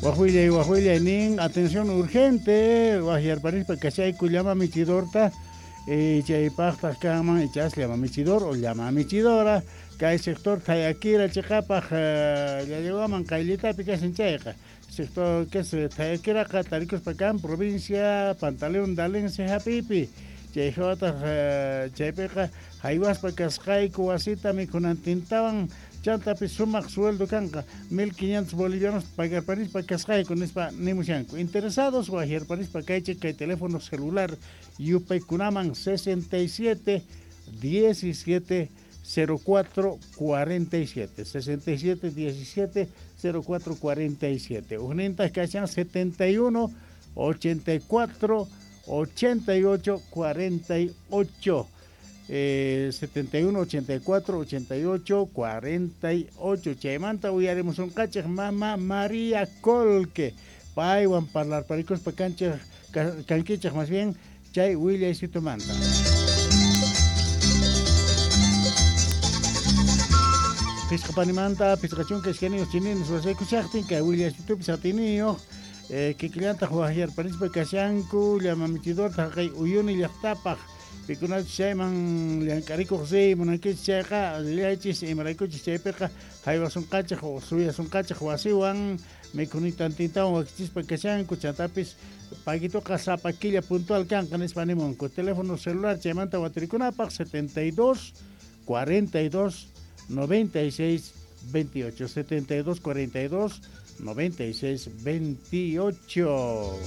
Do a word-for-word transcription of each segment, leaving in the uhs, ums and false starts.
Guajuilla y Guajuilla nin, atención urgente, Guajiar París, porque si hay que llama michidorta, y chay pacta cama, y chas llama michidor o llama michidora, que hay sector Tayakira, Chicapa, ya llegó a Mancailita, pica sin checa. Sector que es Tayakira, Cataricos Pacán, provincia, Pantaleón, Dalense, Japipi. Chay jota, chay peca, Jaiwas Pacascay, Cuasita, mi conantintaban. Chanta sumak sueldo canca mil quinientos bolivianos pagar París para cascay con esta nemucianco. Interesados o ayer París para que que teléfono celular yupe kunaman sesenta y siete diecisiete cero cuatro cuarenta y siete sesenta y siete diecisiete cero cuatro cuarenta y siete. Unentas que hacían setenta y uno ochenta y cuatro ochenta y ocho cuarenta y ocho. Eh, setenta y uno ochenta y cuatro ochenta y ocho cuarenta y ocho. Chaymanta uyaremos un cachaj mama María Colque paiwan parlar paricos pa cancha canquichaj más bien chay William Sitomanta. Piscapanimanta piscachun que esquenios chininos was escuchaste que William Sitom satinio eh que clienta juajer paris pa cashanku llama mitidor tajay uyuni llaqtapaj Picuna Shayman, Liancarico José, Monarquía Chaca, Liachis, y Maraico Chichepeca, Jaiba son cacha, o suya son cacha, o así van, me conectan tinta, o chispa que sean, cuchatapis, paguito casapaquilla puntual, cancan espanemón, con teléfono celular, Chaymanta, Guatricunapa, setenta y dos cuarenta y dos noventa y seis veintiocho, setenta y dos cuarenta y dos noventa y seis veintiocho.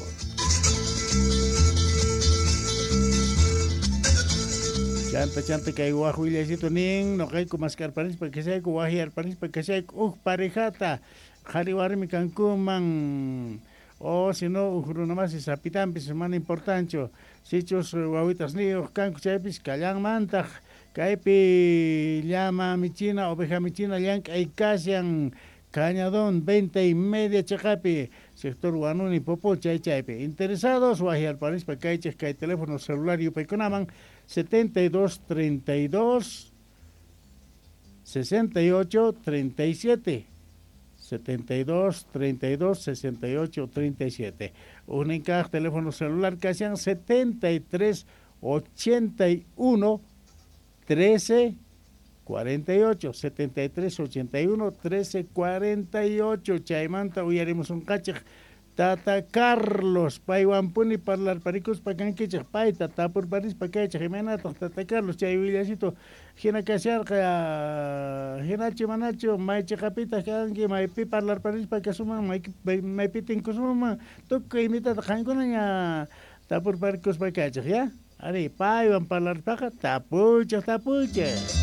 Chanta chanta que hay guajo y lecito nin, no hay como mascar París porque sea guajiar París porque sea uh parejata, jariwar mi cancuman, o si no ujuru nomás y sapitan pis semana importante, sichos guaguitas nios cancu chapis callan manta, caipi llama michina oveja michina llank ay casian Cañadón, veinte y media chacapi, sector Guanuni, Popo, Chay Chaype. Interesados, Guajiar París, Pacaiches, que hay teléfono celular y Peconaman, setenta y dos treinta y dos sesenta y ocho treinta y siete. setenta y dos treinta y dos sesenta y ocho treinta y siete. Un encaj teléfono celular que hacían setenta y tres ochenta y uno trece cuarenta y ocho, setenta y tres ochenta y uno trece cuarenta y ocho. Chaymanta uyaremos un cachaj Tata Carlos Paiwampuni parlar paricos pacanquichaj Pai Tata por París pacanquichaj Jimena Tata Carlos Chay Villasito Gina Casiarca Gina Chimanacho Mai Chacapita Jangi Mai Pi parlar París pacasuma Mai Mai Pitin Kusuma Toca imita Jangunanya Tapur paricos pacanquichaj ya Ari Paiwan parlar paca Tapucha Tapucha.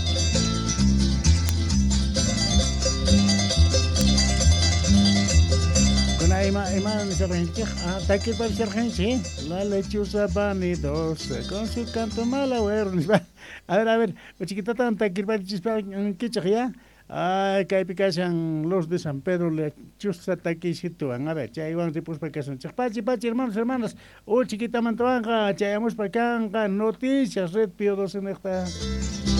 Ima ima ni sargento ah taque para sargento la lechuza vanidos con su canto malawer a ver a ver chiquita tan taque para chispa que ya ay que picasan los de San Pedro lechuza taque sitúan a ver ya iban tipos para que son pachi pachi hermanos hermanas oh chiquita mantoanga chayamos para acá noticias red pio dos en esta